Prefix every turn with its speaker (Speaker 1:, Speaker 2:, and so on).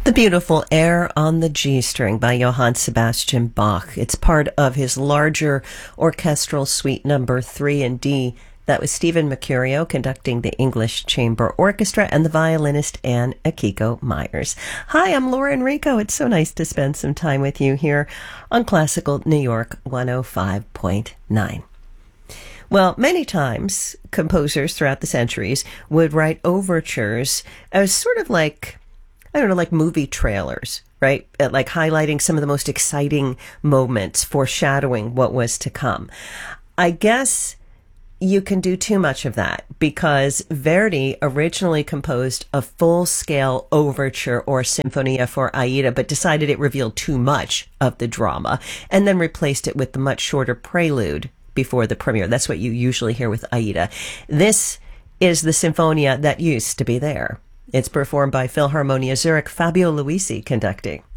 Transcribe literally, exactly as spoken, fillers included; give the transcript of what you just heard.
Speaker 1: The beautiful Air on the G String by Johann Sebastian Bach. It's part of his larger orchestral suite number three in D. That was Stephen Mercurio conducting the English Chamber Orchestra and the violinist Anne Akiko Myers. Hi, I'm Laura Enrico. It's so nice to spend some time with you here on Classical New York one oh five point nine. Well, many times composers throughout the centuries would write overtures as sort of like, I don't know, like movie trailers, right? Like highlighting some of the most exciting moments, foreshadowing what was to come. I guess you can do too much of that because Verdi originally composed a full-scale overture or sinfonia for Aida, but decided it revealed too much of the drama and then replaced it with the much shorter prelude before the premiere. That's what you usually hear with Aida. This is the sinfonia that used to be there. It's performed by Philharmonia Zurich, Fabio Luisi conducting.